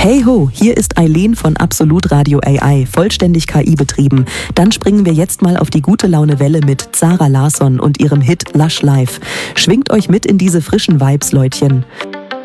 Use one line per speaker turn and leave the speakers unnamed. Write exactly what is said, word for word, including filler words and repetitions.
Hey ho, hier ist Eileen von Absolut Radio A I, vollständig K I betrieben. Dann springen wir jetzt mal auf die gute Laune Welle mit Zara Larsson und ihrem Hit Lush Life. Schwingt euch mit in diese frischen Vibes, Leutchen.